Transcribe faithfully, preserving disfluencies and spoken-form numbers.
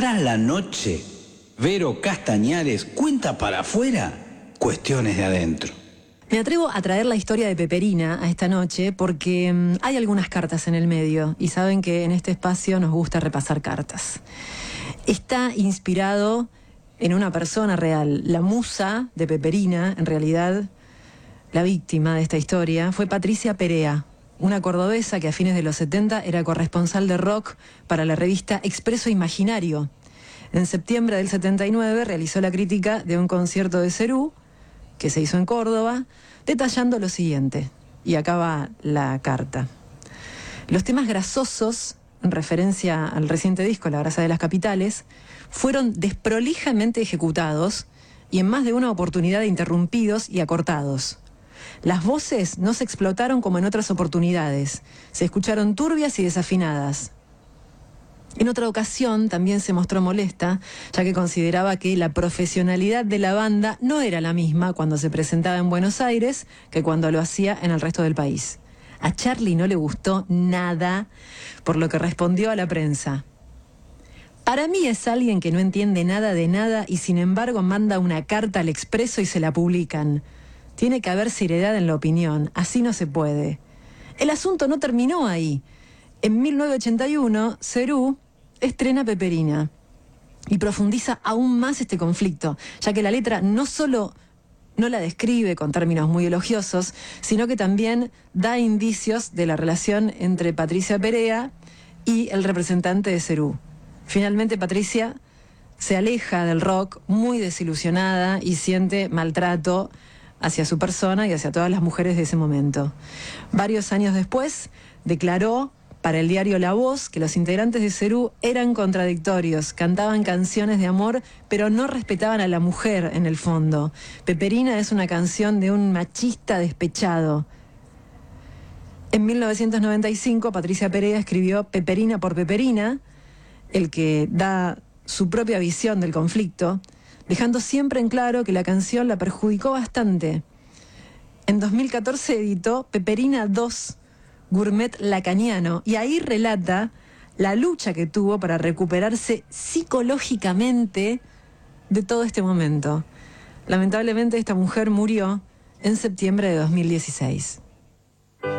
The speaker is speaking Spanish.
Tras la noche, Vero Castañares cuenta para afuera cuestiones de adentro. Me atrevo a traer la historia de Peperina a esta noche porque um, hay algunas cartas en el medio y saben que en este espacio nos gusta repasar cartas. Está inspirado en una persona real. La musa de Peperina, en realidad la víctima de esta historia, fue Patricia Perea, una cordobesa que a fines de los setenta era corresponsal de rock para la revista Expreso Imaginario. En septiembre del setenta y nueve realizó la crítica de un concierto de Serú que se hizo en Córdoba, detallando lo siguiente, y acá va la carta. Los temas grasosos, en referencia al reciente disco La grasa de las capitales, fueron desprolijamente ejecutados y en más de una oportunidad interrumpidos y acortados. Las voces no se explotaron como en otras oportunidades, se escucharon turbias y desafinadas. En otra ocasión también se mostró molesta, ya que consideraba que la profesionalidad de la banda no era la misma cuando se presentaba en Buenos Aires que cuando lo hacía en el resto del país. A Charlie no le gustó nada, por lo que respondió a la prensa: para mí es alguien que no entiende nada de nada y sin embargo manda una carta al Expreso y se la publican. Tiene que haber seriedad en la opinión, así no se puede. El asunto no terminó ahí. En mil novecientos ochenta y uno, Serú estrena Peperina y profundiza aún más este conflicto, ya que la letra no solo no la describe con términos muy elogiosos, sino que también da indicios de la relación entre Patricia Perea y el representante de Serú. Finalmente Patricia se aleja del rock muy desilusionada y siente maltrato hacia su persona y hacia todas las mujeres de ese momento. Varios años después declaró para el diario La Voz que los integrantes de Serú eran contradictorios, cantaban canciones de amor, pero no respetaban a la mujer en el fondo. Peperina es una canción de un machista despechado. En mil novecientos noventa y cinco, Patricia Perea escribió Peperina por Peperina, el que da su propia visión del conflicto, dejando siempre en claro que la canción la perjudicó bastante. En dos mil catorce editó Peperina dos, Gourmet Lacaniano, y ahí relata la lucha que tuvo para recuperarse psicológicamente de todo este momento. Lamentablemente esta mujer murió en septiembre de dos mil dieciséis.